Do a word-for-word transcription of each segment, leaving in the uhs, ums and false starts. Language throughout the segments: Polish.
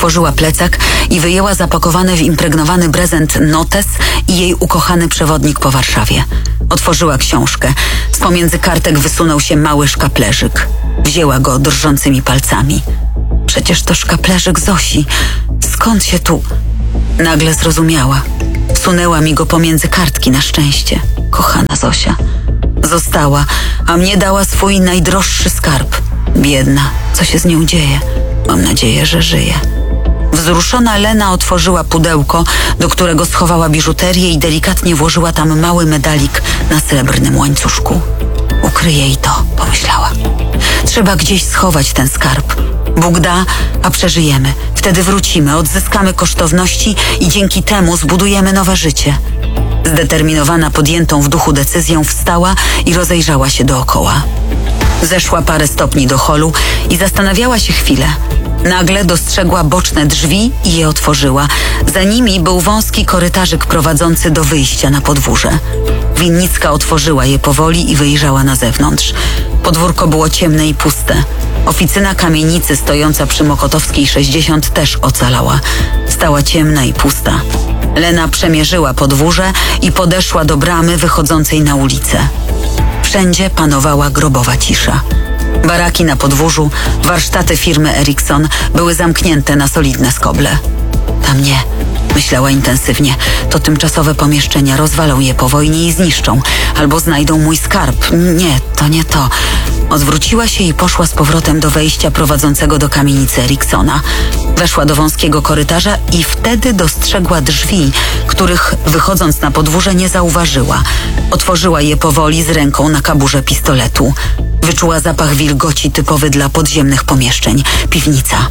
Otworzyła plecak i wyjęła zapakowany w impregnowany prezent notes i jej ukochany przewodnik po Warszawie. Otworzyła książkę. Z pomiędzy kartek wysunął się mały szkaplerzyk. Wzięła go drżącymi palcami. Przecież to szkaplerzyk Zosi. Skąd się tu... Nagle zrozumiała. Wsunęła mi go pomiędzy kartki na szczęście. Kochana Zosia. Została, a mnie dała swój najdroższy skarb. Biedna, co się z nią dzieje? Mam nadzieję, że żyje. Wzruszona Lena otworzyła pudełko, do którego schowała biżuterię i delikatnie włożyła tam mały medalik na srebrnym łańcuszku. Ukryje jej to, pomyślała. Trzeba gdzieś schować ten skarb. Bóg da, a przeżyjemy. Wtedy wrócimy, odzyskamy kosztowności i dzięki temu zbudujemy nowe życie. Zdeterminowana podjętą w duchu decyzją wstała i rozejrzała się dookoła. Zeszła parę stopni do holu i zastanawiała się chwilę. Nagle dostrzegła boczne drzwi i je otworzyła. Za nimi był wąski korytarzyk prowadzący do wyjścia na podwórze. Winnicka otworzyła je powoli i wyjrzała na zewnątrz. Podwórko było ciemne i puste. Oficyna kamienicy stojąca przy Mokotowskiej sześćdziesiąt też ocalała. Stała ciemna i pusta. Lena przemierzyła podwórze i podeszła do bramy wychodzącej na ulicę. Wszędzie panowała grobowa cisza. Baraki na podwórzu, warsztaty firmy Ericsson były zamknięte na solidne skoble. Tam nie, myślała intensywnie. To tymczasowe pomieszczenia, rozwalą je po wojnie i zniszczą. Albo znajdą mój skarb. Nie, to nie to. Odwróciła się i poszła z powrotem do wejścia prowadzącego do kamienicy Ericssona. Weszła do wąskiego korytarza i wtedy dostrzegła drzwi, których wychodząc na podwórze nie zauważyła. Otworzyła je powoli z ręką na kaburze pistoletu. Wyczuła zapach wilgoci typowy dla podziemnych pomieszczeń. Piwnica.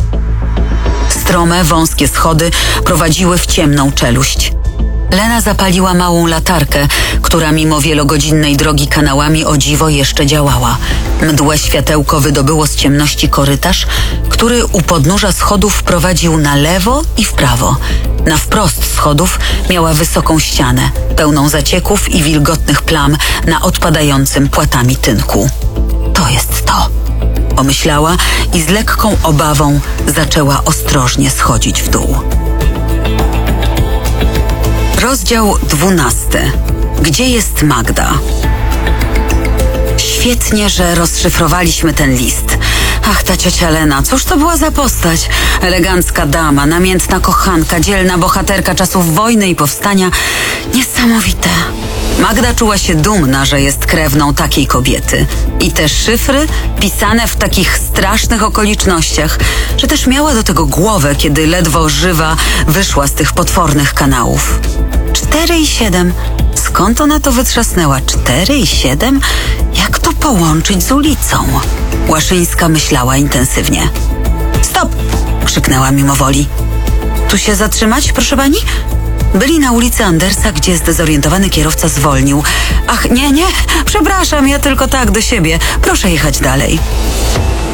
Strome, wąskie schody prowadziły w ciemną czeluść. Lena zapaliła małą latarkę, która mimo wielogodzinnej drogi kanałami o dziwo jeszcze działała. Mdłe światełko wydobyło z ciemności korytarz, który u podnóża schodów prowadził na lewo i w prawo. Na wprost schodów miała wysoką ścianę, pełną zacieków i wilgotnych plam na odpadającym płatami tynku. To jest to, pomyślała i z lekką obawą zaczęła ostrożnie schodzić w dół. Rozdział dwunasty. Gdzie jest Magda? Świetnie, że rozszyfrowaliśmy ten list. Ach, ta ciocia Lena, cóż to była za postać? Elegancka dama, namiętna kochanka, dzielna bohaterka czasów wojny i powstania. Niesamowite. Magda czuła się dumna, że jest krewną takiej kobiety. I te szyfry pisane w takich strasznych okolicznościach, że też miała do tego głowę, kiedy ledwo żywa wyszła z tych potwornych kanałów. Cztery i siedem. Skąd ona to wytrzasnęła? Cztery i siedem? Jak to połączyć z ulicą? Łaszyńska myślała intensywnie. Stop! Krzyknęła mimowoli. Tu się zatrzymać, proszę pani? Byli na ulicy Andersa, gdzie zdezorientowany kierowca zwolnił. Ach, nie, nie, przepraszam, ja tylko tak do siebie. Proszę jechać dalej.